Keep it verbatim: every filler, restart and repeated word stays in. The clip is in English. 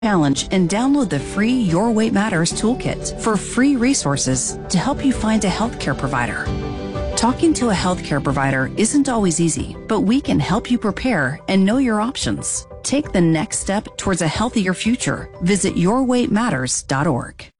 challenge and download the free Your Weight Matters toolkit for free resources to help you find a healthcare provider. Talking to a healthcare provider isn't always easy, but we can help you prepare and know your options. Take the next step towards a healthier future. Visit your weight matters dot org.